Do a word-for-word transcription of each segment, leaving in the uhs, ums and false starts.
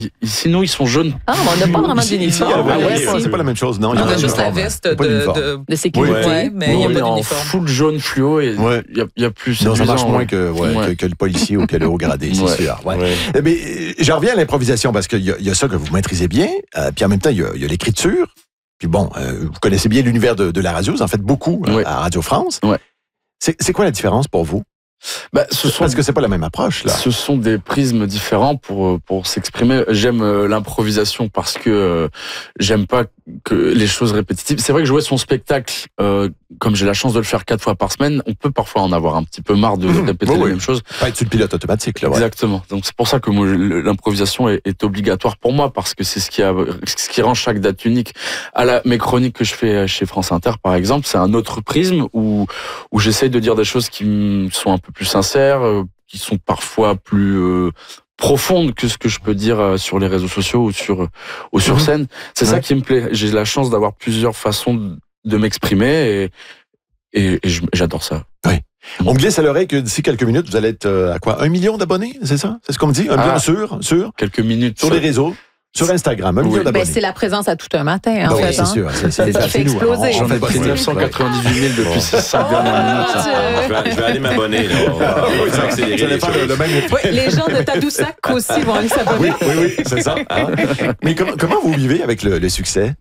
Ici, nous, ils sont jaunes. Ah, on n'a pas vraiment d'uniforme. Ah, ouais, ouais, c'est pas la même chose, non. On a juste la veste de, de, de sécurité. Oui, ouais, mais il n'y a on pas est en d'uniforme. full jaune fluo et il ouais. y, a, y a plus. Non, ça marche moins ouais. que, ouais, ouais. que, que le policier ou que le haut gradé, c'est ouais. sûr. Ouais. Ouais. Eh bien, j'en reviens à l'improvisation parce qu'il y, y a ça que vous maîtrisez bien, euh, puis en même temps, il y, y a l'écriture. Puis bon, euh, vous connaissez bien l'univers de, de la radio, vous en faites beaucoup euh, ouais. à Radio France. Ouais. C'est, c'est quoi la différence pour vous? Bah, ce sont, Parce que c'est pas la même approche, là. Ce sont des prismes différents pour pour s'exprimer. J'aime euh, l'improvisation parce que euh, j'aime pas que les choses répétitives. C'est vrai que jouer son spectacle, euh, comme j'ai la chance de le faire quatre fois par semaine, on peut parfois en avoir un petit peu marre de mmh, répéter oui, les oui. mêmes choses. Pas être sur le pilote automatique, là. Ouais. Exactement. Donc c'est pour ça que moi, l'improvisation est, est obligatoire pour moi parce que c'est ce qui a, ce qui rend chaque date unique. À la mes chroniques que je fais chez France Inter, par exemple, c'est un autre prisme où où j'essaye de dire des choses qui sont un peu plus sincères, euh, qui sont parfois plus euh, profondes que ce que je peux dire euh, sur les réseaux sociaux ou sur ou sur mmh. scène. C'est ouais. ça qui me plaît. J'ai la chance d'avoir plusieurs façons de, de m'exprimer et, et, et j'adore ça. Oui. On me glisse à l'oreille que d'ici quelques minutes, vous allez être à quoi? Un million d'abonnés, c'est ça? C'est ce qu'on me dit? Un ah, million sur, sur? Quelques minutes. Sur ça. Les réseaux? Sur Instagram, un oui. million d'abonnés. Ben, c'est la présence à tout un matin, en ben fait. Oui, c'est hein. sûr. C'est, c'est, c'est ça qui fait exploser. J'en ai pris neuf cent quatre-vingt-dix-huit mille depuis ces cinq dernières minutes. Je vais, je vais aller m'abonner. Là. On va, on va accélérer les choses. Le même oui, les gens de Tadoussac aussi vont aller s'abonner. Oui, oui, oui, c'est ça. Hein? Mais comment, comment vous vivez avec le, le succès?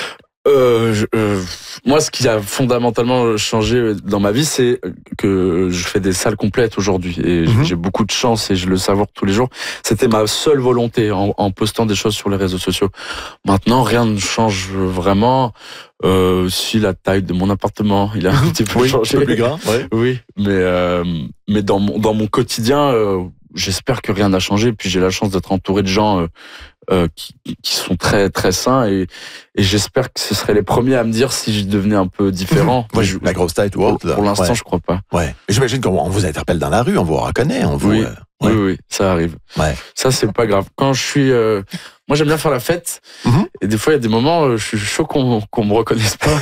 Euh, je, euh, moi, ce qui a fondamentalement changé dans ma vie, c'est que je fais des salles complètes aujourd'hui et mm-hmm. j'ai beaucoup de chance et je le savoure tous les jours. C'était ma seule volonté en, en postant des choses sur les réseaux sociaux. Maintenant, rien ne change vraiment. Euh, si la taille de mon appartement, il a un petit peu oui, changé, un peu plus grand, ouais. oui, mais euh, mais dans mon dans mon quotidien, euh, j'espère que rien n'a changé. Puis j'ai la chance d'être entouré de gens. Euh, Euh, qui, qui sont très très sains et, et j'espère que ce seraient les premiers à me dire si je devenais un peu différent. Mmh. Oui, je, la grosse tête ou autre. Pour, pour l'instant, ouais. je crois pas. Ouais. Mais j'imagine qu'on vous interpelle dans la rue, on vous reconnaît, on vous. Oui, euh, ouais. oui, oui, ça arrive. Ouais. Ça c'est pas grave. Quand je suis, euh, moi j'aime bien faire la fête mmh. et des fois il y a des moments, euh, je suis chaud qu'on qu'on me reconnaisse pas.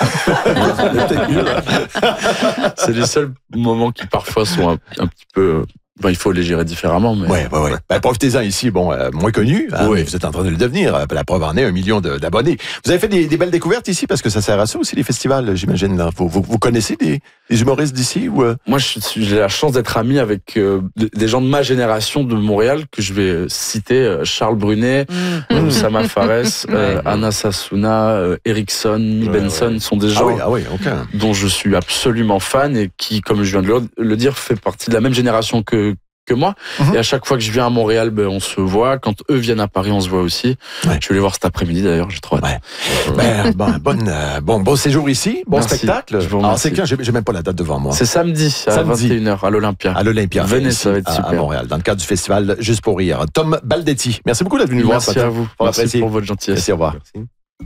C'est les seuls moments qui parfois sont un, un petit peu. Bon, il faut les gérer différemment. Mais... Ouais, ouais, ouais. Ben, profitez-en ici, bon, euh, moins connu. Hein, oui. Vous êtes en train de le devenir. La preuve en est, un million de, d'abonnés. Vous avez fait des, des belles découvertes ici parce que ça sert à ça aussi les festivals, j'imagine. Là. Vous, vous, vous connaissez des, des humoristes d'ici ou euh... Moi, je, j'ai la chance d'être ami avec euh, des gens de ma génération de Montréal que je vais citer euh, Charles Brunet, mmh. euh, Sama Fares, euh, Anna Sassouna, euh, Erickson, Mi ouais, Benson, ouais. sont des gens ah oui, ah oui, okay. dont je suis absolument fan et qui, comme je viens de le, le dire, fait partie de la même génération que que moi. Mmh. Et à chaque fois que je viens à Montréal, ben, on se voit. Quand eux viennent à Paris, on se voit aussi. Ouais. Je vais les voir cet après-midi, d'ailleurs. J'ai trop hâte. Ouais. ben, bon, bonne, euh, bon, bon séjour ici. Bon Merci. Spectacle. Alors, c'est quand? J'ai, j'ai même pas la date devant moi. C'est samedi, à samedi. vingt et une heures, à l'Olympia. À l'Olympia. Venez, ça va être super. À Montréal, dans le cadre du festival Juste pour rire. Tom Baldetti. Merci beaucoup d'être venu nous voir. Merci à vous. On Merci apprécie. pour votre gentillesse. Merci, au revoir. Merci.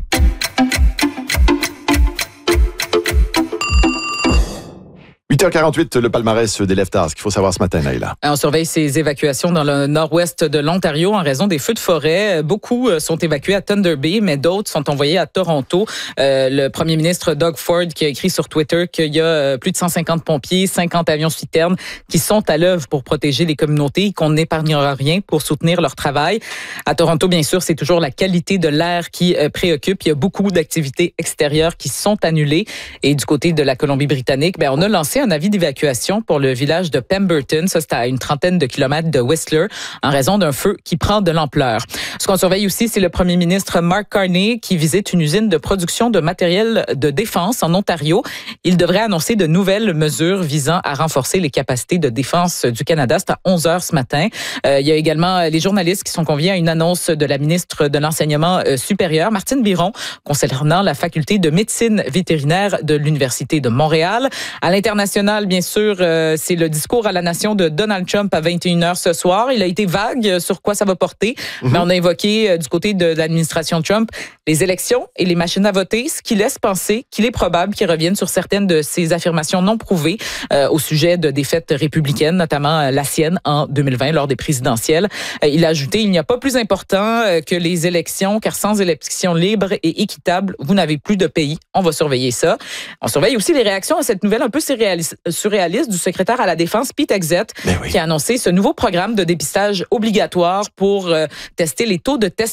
huit heures quarante-huit, le palmarès des Leftards. Ce qu'il faut savoir ce matin, Naïla. On surveille ces évacuations dans le nord-ouest de l'Ontario en raison des feux de forêt. Beaucoup sont évacués à Thunder Bay, mais d'autres sont envoyés à Toronto. Euh, le premier ministre Doug Ford qui a écrit sur Twitter qu'il y a plus de cent cinquante pompiers, cinquante avions citernes qui sont à l'œuvre pour protéger les communautés et qu'on n'épargnera rien pour soutenir leur travail. À Toronto, bien sûr, c'est toujours la qualité de l'air qui préoccupe. Il y a beaucoup d'activités extérieures qui sont annulées. Et du côté de la Colombie-Britannique, ben, on a lancé un avis d'évacuation pour le village de Pemberton. Ça, c'est à une trentaine de kilomètres de Whistler en raison d'un feu qui prend de l'ampleur. Ce qu'on surveille aussi, c'est le premier ministre Mark Carney qui visite une usine de production de matériel de défense en Ontario. Il devrait annoncer de nouvelles mesures visant à renforcer les capacités de défense du Canada. C'est à onze heures ce matin. Euh, il y a également les journalistes qui sont conviés à une annonce de la ministre de l'Enseignement supérieur, Martine Biron, concernant la faculté de médecine vétérinaire de l'Université de Montréal. À l'international, bien sûr, euh, c'est le discours à la nation de Donald Trump à vingt et une heures ce soir. Il a été vague sur quoi ça va porter, mm-hmm. mais on a évoqué euh, du côté de l'administration Trump les élections et les machines à voter, ce qui laisse penser qu'il est probable qu'il revienne sur certaines de ses affirmations non prouvées euh, au sujet de défaites républicaines, notamment euh, la sienne en deux mille vingt lors des présidentielles. Euh, il a ajouté, il n'y a pas plus important euh, que les élections, car sans élections libres et équitables, vous n'avez plus de pays. On va surveiller ça. On surveille aussi les réactions à cette nouvelle un peu surréaliste surréaliste, surréaliste du secrétaire à la Défense, Pete Hegseth, Ben oui. qui a annoncé ce nouveau programme de dépistage obligatoire pour euh, tester les taux de